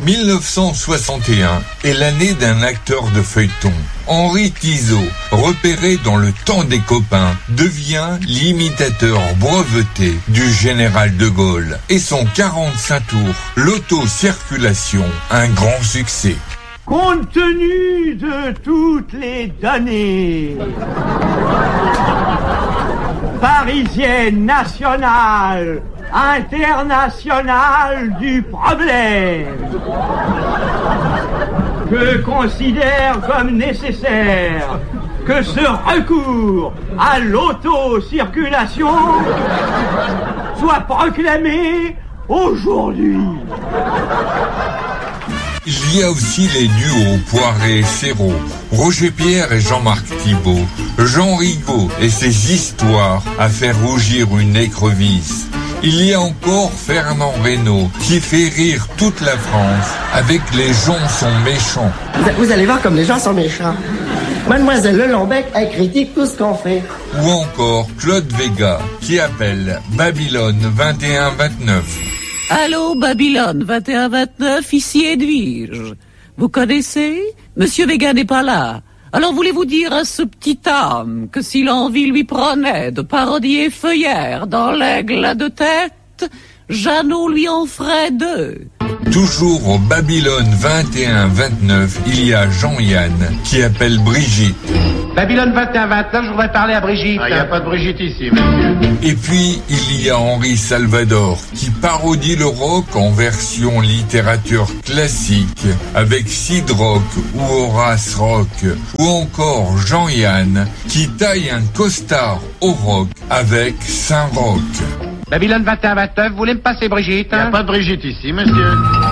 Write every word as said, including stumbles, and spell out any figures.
mille neuf cent soixante et un est l'année d'un acteur de feuilleton. Henri Tizot, repéré dans le temps des copains, devient l'imitateur breveté du général de Gaulle. Et son quarante-cinq tours, l'autocirculation, un grand succès. Compte tenu de toutes les données parisiennes, nationales, internationales du problème, je considère comme nécessaire que ce recours à l'autocirculation soit proclamé aujourd'hui. Il y a aussi les duos Poiré-Serrault, Roger Pierre et Jean-Marc Thibault, Jean Rigaud et ses histoires à faire rougir une écrevisse. Il y a encore Fernand Reynaud qui fait rire toute la France avec Les gens sont méchants. Vous allez voir comme les gens sont méchants. Mademoiselle Lelambec, elle critique tout ce qu'on fait. Ou encore Claude Véga qui appelle Babylone vingt et un vingt-neuf. Allô, Babylone vingt et un vingt-neuf, ici Edwige. Vous connaissez? Monsieur Véga n'est pas là. Alors voulez-vous dire à ce petit homme que si l'envie lui prenait de parodier Feuillère dans l'Aigle à deux têtes, Jeannot lui en ferait deux. Toujours au Babylone vingt et un vingt-neuf, il y a Jean-Yann qui appelle Brigitte. Babylone vingt et un vingt-neuf, je voudrais parler à Brigitte. Il n'y a pas de Brigitte ici, monsieur. Et puis, il y a Henri Salvador qui parodie le rock en version littérature classique avec Sid Rock ou Horace Rock. Ou encore Jean-Yann qui taille un costard au rock avec Saint-Roch. Babylone vingt et un vingt-neuf, vous voulez me passer Brigitte? Il n'y a pas de Brigitte ici, monsieur.